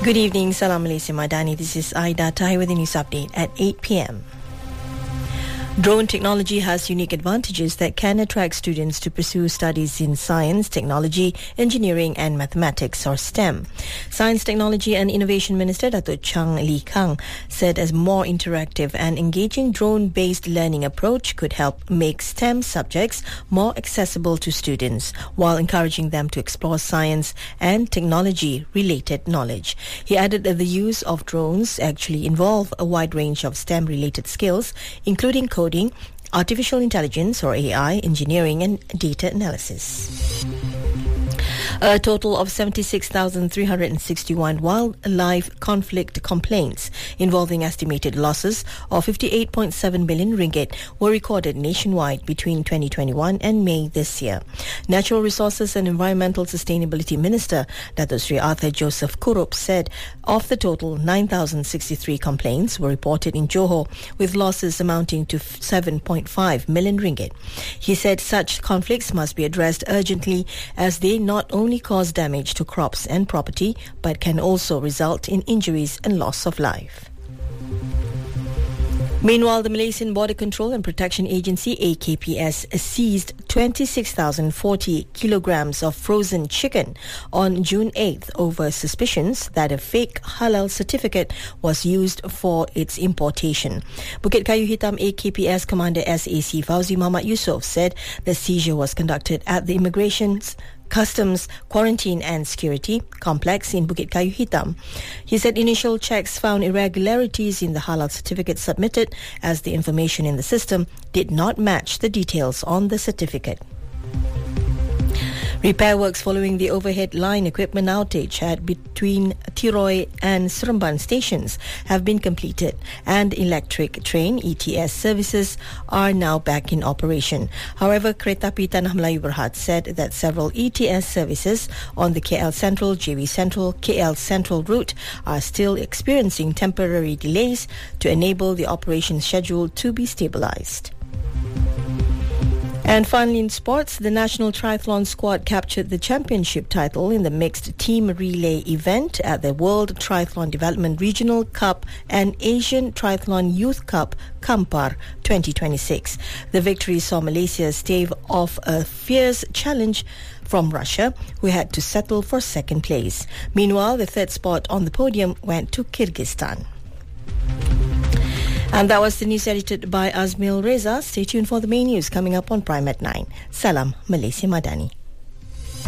Good evening, Salam Malaysia Madani. This is Aida Tahi with the news update at 8 p.m. Drone technology has unique advantages that can attract students to pursue studies in science, technology, engineering and mathematics or STEM. Science, Technology and Innovation Minister Datuk Chang Lee Kang said a more interactive and engaging drone-based learning approach could help make STEM subjects more accessible to students while encouraging them to explore science and technology-related knowledge. He added that the use of drones actually involve a wide range of STEM-related skills, including coding, artificial intelligence or AI, engineering and data analysis. A total of 76,361 wildlife conflict complaints involving estimated losses of 58.7 billion ringgit were recorded nationwide between 2021 and May this year. Natural Resources and Environmental Sustainability Minister Dato Sri Arthur Joseph Kurup said of the total, 9,063 complaints were reported in Johor, with losses amounting to 7.5 million ringgit. He said such conflicts must be addressed urgently as they not only cause damage to crops and property but can also result in injuries and loss of life. Meanwhile, the Malaysian Border Control and Protection Agency AKPS seized 26,040 kilograms of frozen chicken on June 8th over suspicions that a fake halal certificate was used for its importation. Bukit Kayu Hitam AKPS Commander SAC Fauzi Muhammad Yusof said the seizure was conducted at the Immigration's Customs, Quarantine and Security Complex in Bukit Kayu Hitam. He said initial checks found irregularities in the halal certificate submitted as the information in the system did not match the details on the certificate. Repair works following the overhead line equipment outage at between Tiroi and Seremban stations have been completed, and electric train ETS services are now back in operation. However, Kereta Api Tanah Melayu Berhad said that several ETS services on the KL Central, JB Central, KL Central route are still experiencing temporary delays to enable the operation schedule to be stabilized. And finally in sports, the national triathlon squad captured the championship title in the mixed team relay event at the World Triathlon Development Regional Cup and Asian Triathlon Youth Cup Kampar 2026. The victory saw Malaysia stave off a fierce challenge from Russia, who had to settle for second place. Meanwhile, the third spot on the podium went to Kyrgyzstan. And that was the news edited by Azmil Reza. Stay tuned for the main news coming up on Prime at 9. Salam Malaysia Madani.